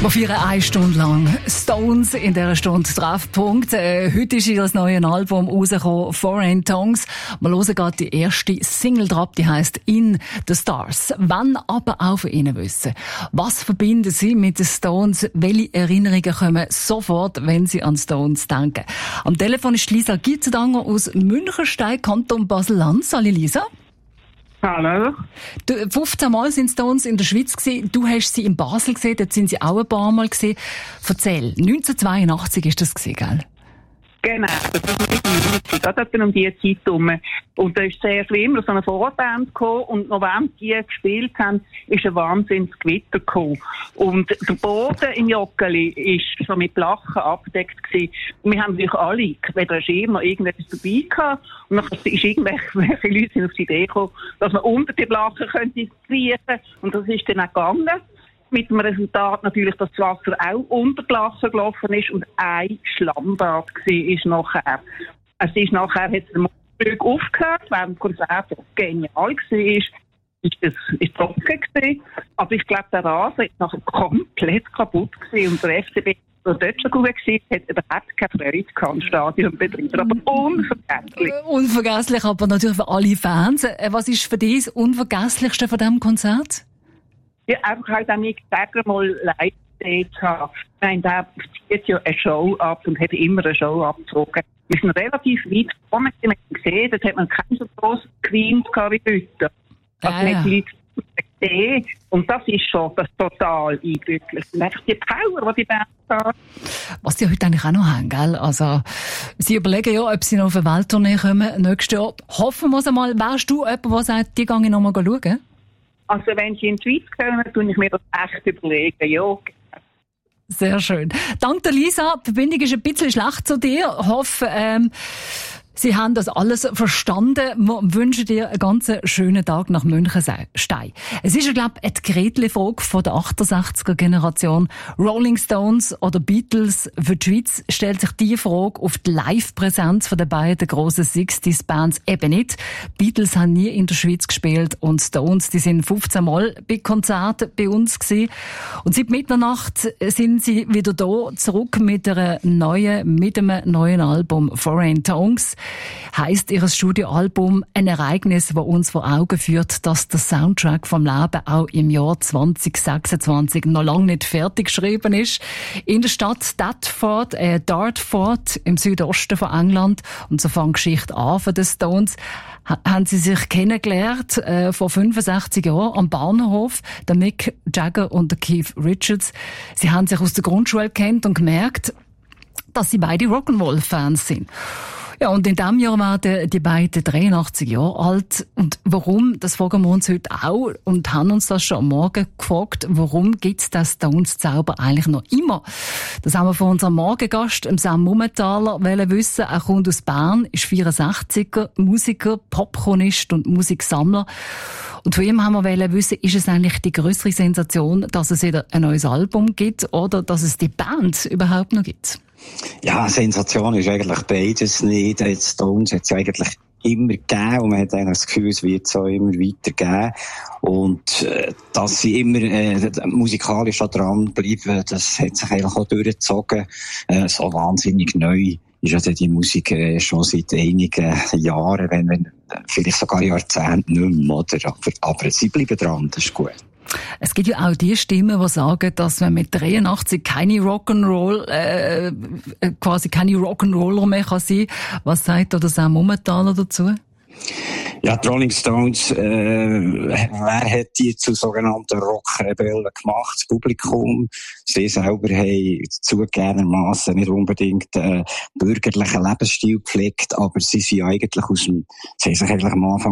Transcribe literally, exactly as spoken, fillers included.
Wir feiern eine Stunde lang Stones in dieser Stunde Treffpunkt. Äh, heute ist ihr neues Album rausgekommen, Foreign Tongues. Wir hören gerade die erste Single drauf, die heisst In the Stars. Wenn aber auch von Ihnen wissen, was verbinden Sie mit den Stones? Welche Erinnerungen kommen sofort, wenn Sie an Stones denken? Am Telefon ist Lisa Gitzendanger aus Münchenstein, Kanton Basel-Land. Hallo Lisa. Hallo. Du, fünfzehn Mal sind Stones in der Schweiz gewesen. Du hast sie in Basel gesehen, dort sind sie auch ein paar Mal gesehen. Erzähl, neunzehnhundertzweiundachtzig ist das gewesen, gell? Genau, das war neunzehnhundertneunzig, gerade um diese Zeit herum. Und da ist sehr schlimm, so eine Vorband gekommen und noch während die gespielt haben, ist ein Wahnsinnsgewitter gekommen. Und der Boden im Joggeli ist so mit Blachen abgedeckt gewesen. Und wir haben natürlich alle, weder ein Schirm noch irgendetwas dabei gehabt. Und dann ist irgendwelche Leute sind auf die Idee gekommen, dass man unter die Blachen könnte kriechen. Und das ist dann auch gegangen. Mit dem Resultat natürlich, dass das Wasser auch unter die Lachen gelaufen ist und ein Schlammbad war ist nachher. Es ist nachher, hat der Motor aufgehört, während das Konzert genial war, ist es ist trocken gewesen. Aber ich glaube, der Rasen ist nachher komplett kaputt gewesen und der F C B der dort schon gut war, hat überhaupt keine Freude gehabt, im Stadionbetrieb. Aber unvergesslich. Unvergesslich, aber natürlich für alle Fans. Was ist für dich das Unvergesslichste von diesem Konzert? Ja, einfach halt auch nicht sagen, mal live gesehen zu haben. Nein, der zieht ja eine Show ab und hat immer eine Show abgezogen. Wir sind relativ weit vorne gesehen, dort hat man keinen so grossen Queen gehabt wie heute. Also ah, ja. Die Leute gesehen. Und das ist schon das total eindrücklich. Und einfach die Power, die die Band hat. Was sie heute eigentlich auch noch haben, gell? Also, sie überlegen ja, ob sie noch auf eine Welttournee kommen nächstes Jahr. Hoffen wir es einmal. Wärst du jemand, der sagt, die gehe ich noch mal schauen? Also wenn sie in die Schweiz kommen, tue ich mir das echt überlegen, ja. Sehr schön. Danke Lisa, die Verbindung ist ein bisschen schlecht zu dir. Ich hoffe, ähm, Sie haben das alles verstanden. Wir wünschen dir einen ganz schönen Tag nach Münchenstein. Es ist, glaube ich, eine Gretli-Frage von der achtundsechziger-Generation. Rolling Stones oder Beatles? Für die Schweiz stellt sich die Frage auf die Live-Präsenz von den beiden grossen sechziger-Bands eben nicht. Beatles haben nie in der Schweiz gespielt und Stones, die sind fünfzehn Mal bei Konzerten bei uns gewesen. Und seit Mitternacht sind sie wieder da, zurück mit einer neuen, mit einem neuen Album Foreign Tongues. Heisst ihr Studioalbum ein Ereignis, das uns vor Augen führt, dass der Soundtrack vom Leben auch im Jahr zwanzig sechsundzwanzig noch lange nicht fertig geschrieben ist. In der Stadt Dartford, äh, Dartford im Südosten von England, und so fängt die Geschichte an von den Stones, ha- haben sie sich kennengelernt äh, vor fünfundsechzig Jahren am Bahnhof, der Mick Jagger und der Keith Richards. Sie haben sich aus der Grundschule kennt und gemerkt, dass sie beide Rock'n'Roll-Fans sind. Ja, und in diesem Jahr werden die beiden dreiundachtzig Jahre alt. Und warum, das fragen wir uns heute auch und haben uns das schon am Morgen gefragt, warum gibt es den Stones-Zauber eigentlich noch immer? Das haben wir von unserem Morgengast, Sam Mumenthaler, wissen. Er kommt aus Bern, ist vierundsechziger, Musiker, Popchronist und Musiksammler. Und von ihm haben wir wissen, ist es eigentlich die größere Sensation, dass es wieder ein neues Album gibt oder dass es die Band überhaupt noch gibt? Ja, Sensation ist eigentlich beides nicht. Die Stones hat es eigentlich immer gegeben und man hat eigentlich das Gefühl, es wird so immer weitergeben. Und äh, dass sie immer äh, musikalisch da dranbleiben, das hat sich eigentlich auch durchgezogen. Äh, so wahnsinnig neu ist also die Musik äh, schon seit einigen Jahren, wenn man vielleicht sogar Jahrzehnte nicht mehr, oder? Aber, aber sie bleiben dran, das ist gut. Es gibt ja auch die Stimmen, die sagen, dass man mit dreiundachtzig keine Rock'n'Roll, äh, quasi keine Rock'n'Roller mehr kann sein. Was sagt oder Sam Mumenthaler dazu? Ja, die Rolling Stones, äh, wer hat die zu sogenannten Rockrebellen gemacht? Das Publikum. Sie selber haben zugegebenermassen nicht unbedingt äh, bürgerlichen Lebensstil gepflegt, aber sie sind eigentlich aus dem, sie haben sich eigentlich am Anfang